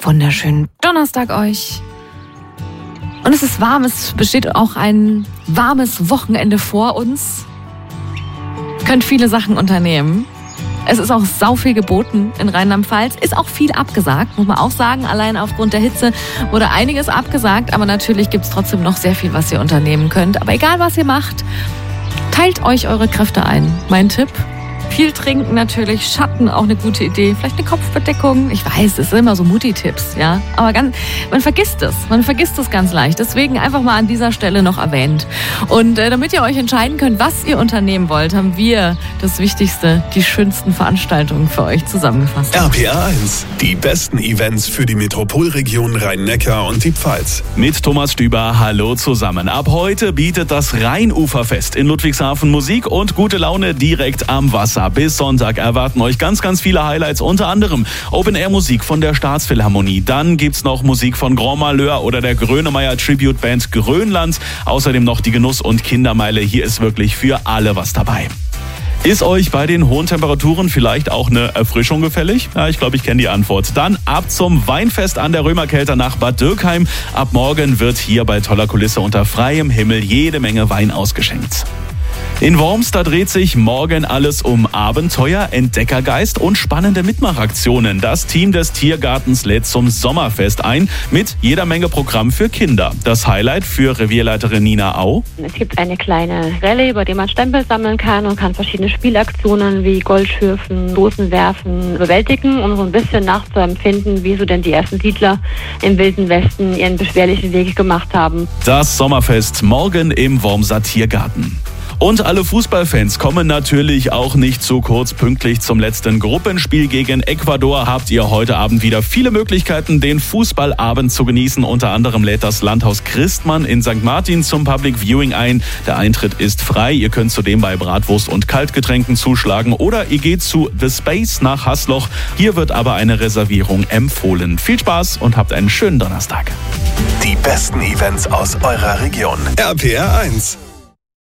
wunderschönen Donnerstag euch. Und es ist warm, es besteht auch ein warmes Wochenende vor uns. Ihr könnt viele Sachen unternehmen. Es ist auch sau viel geboten in Rheinland-Pfalz. Ist auch viel abgesagt, muss man auch sagen. Allein aufgrund der Hitze wurde einiges abgesagt. Aber natürlich gibt es trotzdem noch sehr viel, was ihr unternehmen könnt. Aber egal, was ihr macht, teilt euch eure Kräfte ein. Mein Tipp: viel trinken natürlich, Schatten auch eine gute Idee. Vielleicht eine Kopfbedeckung. Ich weiß, es sind immer so Mutti-Tipps, ja. Aber man vergisst es ganz leicht. Deswegen einfach mal an dieser Stelle noch erwähnt. Und damit ihr euch entscheiden könnt, was ihr unternehmen wollt, haben wir das Wichtigste, die schönsten Veranstaltungen für euch zusammengefasst. RPR 1, die besten Events für die Metropolregion Rhein-Neckar und die Pfalz. Mit Thomas Stüber, hallo zusammen. Ab heute bietet das Rheinuferfest in Ludwigshafen Musik und gute Laune direkt am Wasser. Bis Sonntag erwarten euch ganz, ganz viele Highlights, unter anderem Open-Air-Musik von der Staatsphilharmonie. Dann gibt's noch Musik von Grand Malheur oder der Grönemeyer Tribute Band Grönland. Außerdem noch die Genuss- und Kindermeile. Hier ist wirklich für alle was dabei. Ist euch bei den hohen Temperaturen vielleicht auch eine Erfrischung gefällig? Ja, ich glaube, ich kenne die Antwort. Dann ab zum Weinfest an der Römerkelter nach Bad Dürkheim. Ab morgen wird hier bei toller Kulisse unter freiem Himmel jede Menge Wein ausgeschenkt. In Worms, da dreht sich morgen alles um Abenteuer, Entdeckergeist und spannende Mitmachaktionen. Das Team des Tiergartens lädt zum Sommerfest ein mit jeder Menge Programm für Kinder. Das Highlight für Revierleiterin Nina Au: Es gibt eine kleine Rallye, bei der man Stempel sammeln kann und kann verschiedene Spielaktionen wie Goldschürfen, Dosenwerfen bewältigen, um so ein bisschen nachzuempfinden, wie so denn die ersten Siedler im Wilden Westen ihren beschwerlichen Weg gemacht haben. Das Sommerfest morgen im Wormser Tiergarten. Und alle Fußballfans kommen natürlich auch nicht zu kurz. Pünktlich zum letzten Gruppenspiel gegen Ecuador habt ihr heute Abend wieder viele Möglichkeiten, den Fußballabend zu genießen. Unter anderem lädt das Landhaus Christmann in St. Martin zum Public Viewing ein. Der Eintritt ist frei. Ihr könnt zudem bei Bratwurst und Kaltgetränken zuschlagen oder ihr geht zu The Space nach Hasloch. Hier wird aber eine Reservierung empfohlen. Viel Spaß und habt einen schönen Donnerstag. Die besten Events aus eurer Region. RPR 1.